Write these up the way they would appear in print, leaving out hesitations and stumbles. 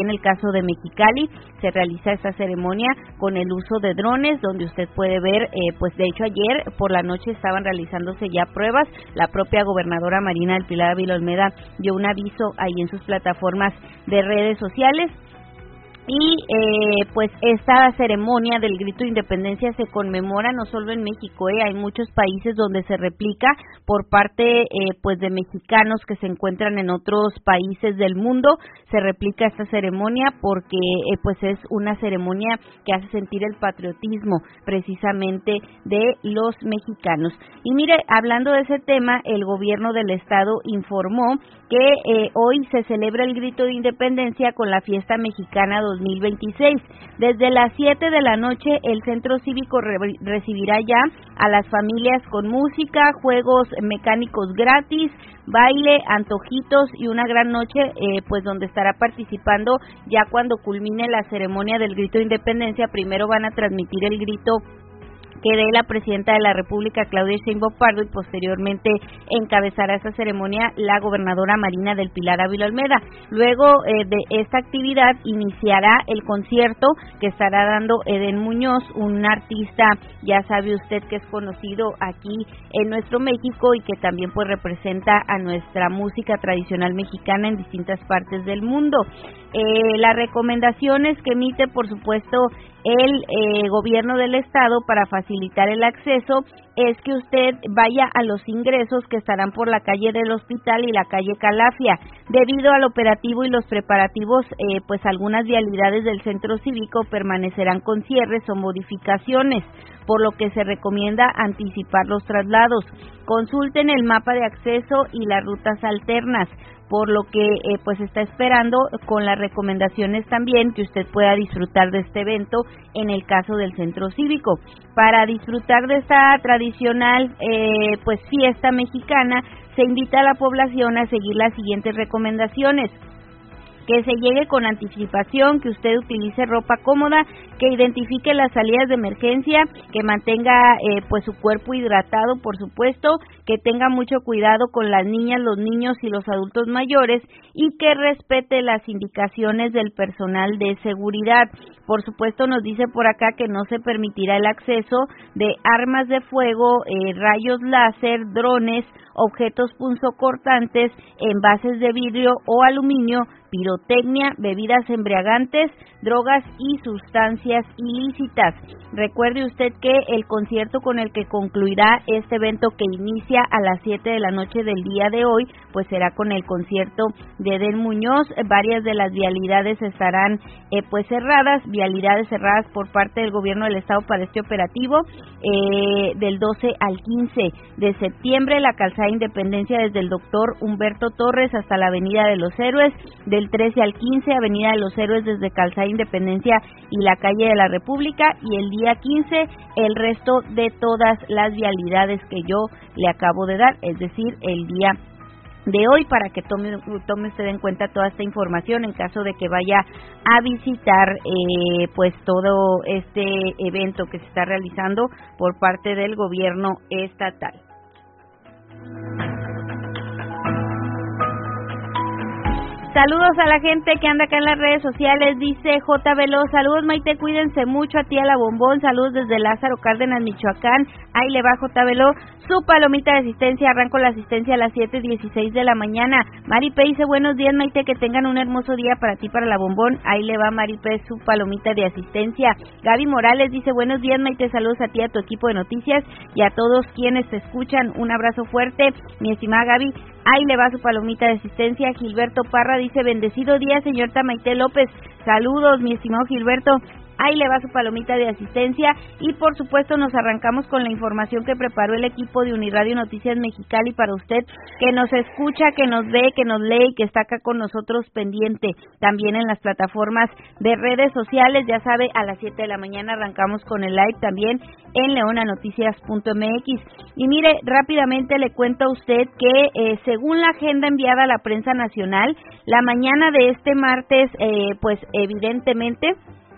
En el caso de Mexicali se realiza esta ceremonia con el uso de drones, donde usted puede ver, pues de hecho ayer por la noche estaban realizándose ya pruebas. La propia gobernadora Marina del Pilar Ávila Olmeda dio un aviso ahí en sus plataformas de redes sociales. Y pues esta ceremonia del grito de independencia se conmemora no solo en México, hay muchos países donde se replica por parte pues de mexicanos que se encuentran en otros países del mundo. Se replica esta ceremonia porque pues es una ceremonia que hace sentir el patriotismo precisamente de los mexicanos. Y mire, hablando de ese tema, el gobierno del estado informó que hoy se celebra el grito de independencia con la fiesta mexicana 2026. Desde las 7 de la noche el centro cívico recibirá ya a las familias con música, juegos mecánicos gratis, baile, antojitos y una gran noche pues donde estará participando ya cuando culmine la ceremonia del grito de independencia. Primero van a transmitir el grito que dé la presidenta de la República, Claudia Sheinbaum Pardo, y posteriormente encabezará esa ceremonia la gobernadora Marina del Pilar Ávila Olmeda. Luego de esta actividad iniciará el concierto que estará dando Edén Muñoz, un artista, ya sabe usted que es conocido aquí en nuestro México y que también pues representa a nuestra música tradicional mexicana en distintas partes del mundo. Las recomendaciones que emite, por supuesto, el gobierno del estado para facilitar el acceso es que usted vaya a los ingresos que estarán por la calle del Hospital y la calle Calafia. Debido al operativo y los preparativos, pues algunas vialidades del centro cívico permanecerán con cierres o modificaciones, por lo que se recomienda anticipar los traslados. Consulten el mapa de acceso y las rutas alternas, por lo que pues está esperando con las recomendaciones también que usted pueda disfrutar de este evento en el caso del centro cívico. Para disfrutar de esta tradicional pues fiesta mexicana, se invita a la población a seguir las siguientes recomendaciones: que se llegue con anticipación, que usted utilice ropa cómoda, que identifique las salidas de emergencia, que mantenga pues su cuerpo hidratado, por supuesto, que tenga mucho cuidado con las niñas, los niños y los adultos mayores y que respete las indicaciones del personal de seguridad. Por supuesto, nos dice por acá que no se permitirá el acceso de armas de fuego, rayos láser, drones, objetos punzocortantes, envases de vidrio o aluminio, pirotecnia, bebidas embriagantes, drogas y sustancias ilícitas. Recuerde usted que el concierto con el que concluirá este evento, que inicia a las 7 de la noche del día de hoy, pues será con el concierto de Edén Muñoz. Varias de las vialidades estarán pues cerradas, vialidades cerradas por parte del gobierno del estado para este operativo. Del 12 al 15 de septiembre, la calzada Independencia desde el Doctor Humberto Torres hasta la Avenida de los Héroes, del 13 al 15, Avenida de los Héroes desde Calzada Independencia y la Calle de la República, y el día 15 el resto de todas las vialidades que yo le acabo de dar, es decir, el día de hoy, para que tome usted en cuenta toda esta información en caso de que vaya a visitar pues todo este evento que se está realizando por parte del gobierno estatal. Saludos a la gente que anda acá en las redes sociales, dice J. Veloz, saludos Maite, cuídense mucho, a ti a la Bombón, saludos desde Lázaro Cárdenas, Michoacán. Ahí le va J. Veloz, su palomita de asistencia, arranco la asistencia a las 7:16 de la mañana. Mari P. dice, buenos días Maite, que tengan un hermoso día para ti, para la Bombón. Ahí le va Mari P. su palomita de asistencia. Gaby Morales dice, buenos días Maite, saludos a ti, a tu equipo de noticias y a todos quienes te escuchan, un abrazo fuerte, mi estimada Gaby. Ahí le va su palomita de asistencia. Gilberto Parra dice, bendecido día, señorita Maite López. Saludos, mi estimado Gilberto. Ahí le va su palomita de asistencia y por supuesto nos arrancamos con la información que preparó el equipo de Uniradio Noticias Mexicali para usted, que nos escucha, que nos ve, que nos lee y que está acá con nosotros pendiente también en las plataformas de redes sociales. Ya sabe, a las 7 de la mañana arrancamos con el live también en leonanoticias.mx. Y mire, rápidamente le cuento a usted que según la agenda enviada a la prensa nacional, la mañana de este martes, pues evidentemente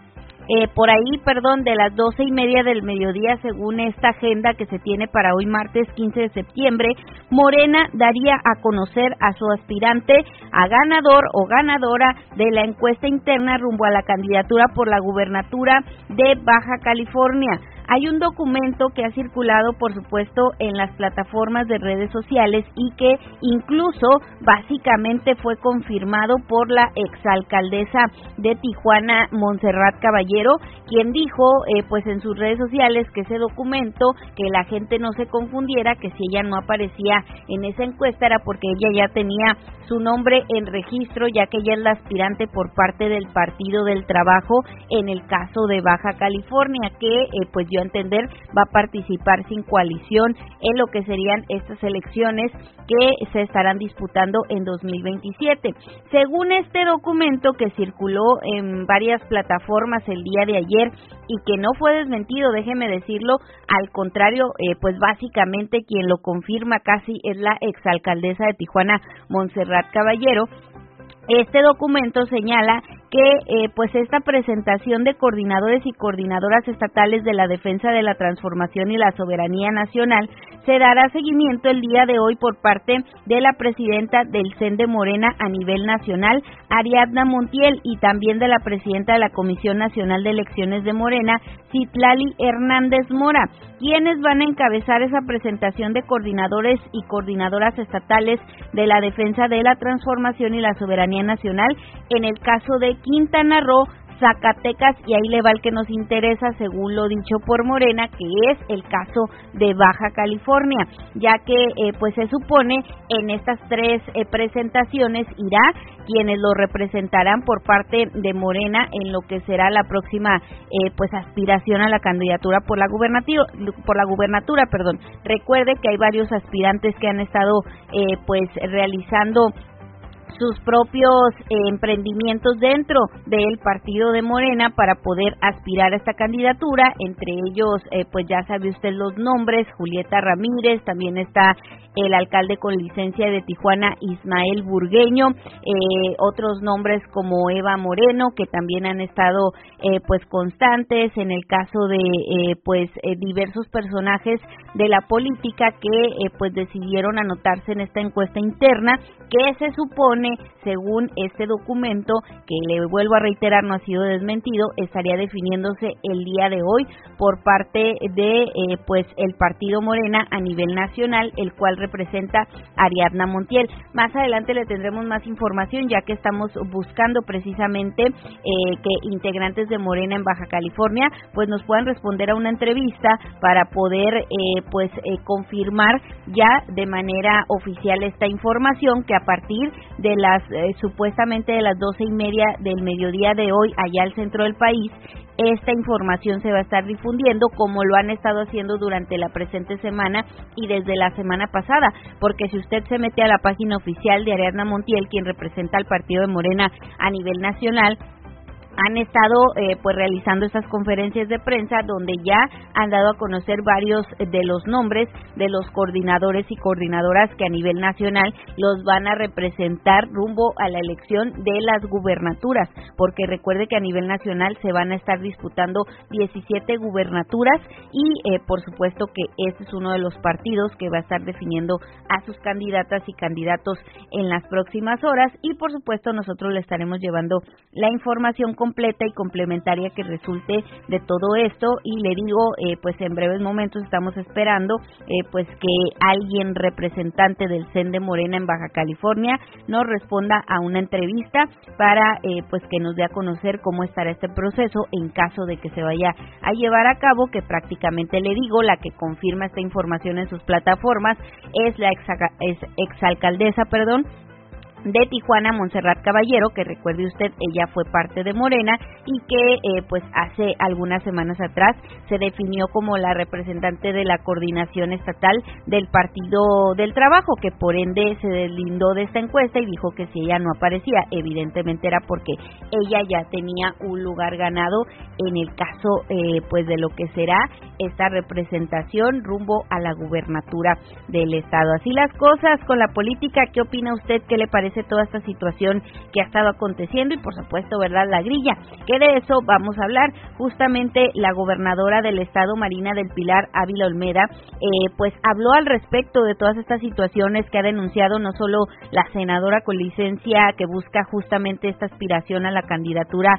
por ahí, perdón, de las 12:30 del mediodía, según esta agenda que se tiene para hoy martes 15 de septiembre, Morena daría a conocer a su aspirante a ganador o ganadora de la encuesta interna rumbo a la candidatura por la gubernatura de Baja California. Hay un documento que ha circulado, por supuesto, en las plataformas de redes sociales y que incluso básicamente fue confirmado por la exalcaldesa de Tijuana, Montserrat Caballero, quien dijo pues en sus redes sociales que ese documento, que la gente no se confundiera, que si ella no aparecía en esa encuesta era porque ella ya tenía su nombre en registro, ya que ella es la aspirante por parte del Partido del Trabajo en el caso de Baja California, que pues dio a entender va a participar sin coalición en lo que serían estas elecciones que se estarán disputando en 2027. Según este documento que circuló en varias plataformas el día de ayer y que no fue desmentido, déjeme decirlo, al contrario, pues básicamente quien lo confirma casi es la exalcaldesa de Tijuana, Montserrat Caballero. Este documento señala que pues esta presentación de coordinadores y coordinadoras estatales de la defensa de la transformación y la soberanía nacional se dará seguimiento el día de hoy por parte de la presidenta del CEN de Morena a nivel nacional, Ariadna Montiel, y también de la presidenta de la Comisión Nacional de Elecciones de Morena, Citlali Hernández Mora, quienes van a encabezar esa presentación de coordinadores y coordinadoras estatales de la defensa de la transformación y la soberanía nacional en el caso de Quintana Roo, Zacatecas, y ahí le va el que nos interesa según lo dicho por Morena, que es el caso de Baja California, ya que pues se supone en estas tres presentaciones irá quienes lo representarán por parte de Morena en lo que será la próxima pues aspiración a la candidatura por la gubernatura, perdón. Recuerde que hay varios aspirantes que han estado pues realizando sus propios emprendimientos dentro del partido de Morena para poder aspirar a esta candidatura, entre ellos pues ya sabe usted los nombres: Julieta Ramírez, también está el alcalde con licencia de Tijuana, Ismael Burgueño, otros nombres como Eva Moreno, que también han estado pues constantes en el caso de diversos personajes de la política que pues decidieron anotarse en esta encuesta interna que se supone, según este documento, que le vuelvo a reiterar no ha sido desmentido, estaría definiéndose el día de hoy por parte de pues el partido Morena a nivel nacional, el cual representa Ariadna Montiel. Más adelante le tendremos más información, ya que estamos buscando precisamente que integrantes de Morena en Baja California pues nos puedan responder a una entrevista para poder confirmar ya de manera oficial esta información, que a partir de las supuestamente de las 12:30 del mediodía de hoy allá al centro del país, esta información se va a estar difundiendo como lo han estado haciendo durante la presente semana y desde la semana pasada, porque si usted se mete a la página oficial de Ariadna Montiel, quien representa al partido de Morena a nivel nacional, han estado pues realizando estas conferencias de prensa donde ya han dado a conocer varios de los nombres de los coordinadores y coordinadoras que a nivel nacional los van a representar rumbo a la elección de las gubernaturas, porque recuerde que a nivel nacional se van a estar disputando 17 gubernaturas y por supuesto que este es uno de los partidos que va a estar definiendo a sus candidatas y candidatos en las próximas horas, y por supuesto nosotros le estaremos llevando la información completa y complementaria que resulte de todo esto, y le digo pues en breves momentos estamos esperando pues que alguien representante del CEN de Morena en Baja California nos responda a una entrevista para pues que nos dé a conocer cómo estará este proceso en caso de que se vaya a llevar a cabo, que prácticamente le digo, la que confirma esta información en sus plataformas es la exalcaldesa de Tijuana, Montserrat Caballero, que recuerde usted, ella fue parte de Morena y que pues hace algunas semanas atrás se definió como la representante de la coordinación estatal del Partido del Trabajo, que por ende se deslindó de esta encuesta y dijo que si ella no aparecía, evidentemente era porque ella ya tenía un lugar ganado en el caso pues de lo que será esta representación rumbo a la gubernatura del estado. Así las cosas con la política. ¿Qué opina usted? ¿Qué le parece parece toda esta situación que ha estado aconteciendo y por supuesto, ¿verdad?, la grilla, que de eso vamos a hablar. Justamente la gobernadora del estado, Marina del Pilar Ávila Olmeda, pues habló al respecto de todas estas situaciones que ha denunciado no solo la senadora con licencia que busca justamente esta aspiración a la candidatura